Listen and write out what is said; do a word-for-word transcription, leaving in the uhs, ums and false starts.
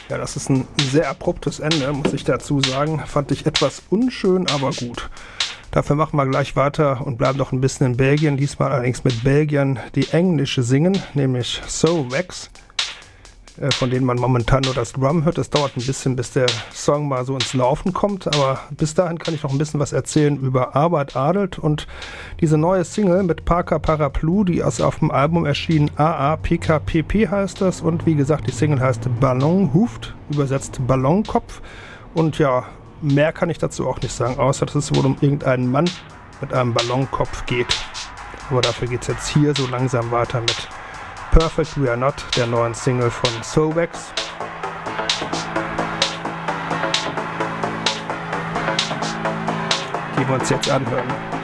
Ja, das ist ein sehr abruptes Ende, muss ich dazu sagen. Fand ich etwas unschön, aber gut. Dafür machen wir gleich weiter und bleiben noch ein bisschen in Belgien. Diesmal allerdings mit Belgiern, die Englische singen, nämlich Soulwax, äh, von denen man momentan nur das Drum hört. Es dauert ein bisschen, bis der Song mal so ins Laufen kommt, aber bis dahin kann ich noch ein bisschen was erzählen über Arbeit Adelt und diese neue Single mit Parker Paraplu, die ist auf dem Album erschienen. A A P K P P heißt das und wie gesagt, die Single heißt Ballon Huft, übersetzt Ballonkopf. Und ja, mehr kann ich dazu auch nicht sagen, außer dass es wohl um irgendeinen Mann mit einem Ballonkopf geht. Aber dafür geht es jetzt hier so langsam weiter mit Perfect We Are Not, der neuen Single von Soulwax. Die wir uns jetzt anhören.